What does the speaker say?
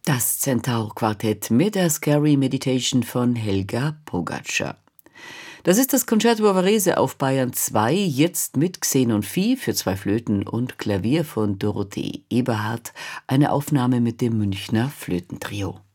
Das Centaur-Quartett mit der Scary Meditation von Helga Pogačar. Das ist das Concerto Varese auf Bayern 2, jetzt mit Xenon Phi für 2 Flöten und Klavier von Dorothee Eberhardt, eine Aufnahme mit dem Münchner Flötentrio.